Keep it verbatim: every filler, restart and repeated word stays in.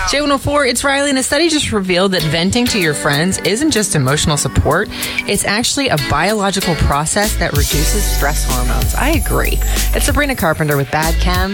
J one oh four, it's Riley, and a study just revealed that venting to your friends isn't just emotional support. It's actually a biological process that reduces stress hormones. I agree. It's Sabrina Carpenter with Bad Chem.